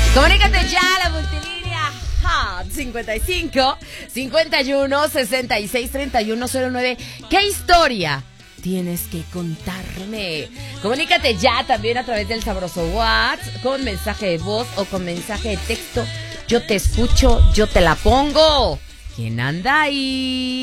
Comunícate ya a la multilínea Hot 55 51 66 31 09. ¿Qué historia tienes que contarme? Comunícate ya también a través del sabroso WhatsApp con mensaje de voz o con mensaje de texto. Yo te escucho, yo te la pongo. ¿Quién anda ahí?